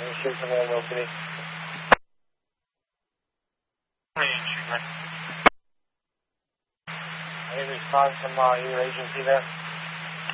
Street from Louisville City. Any response from your agency there?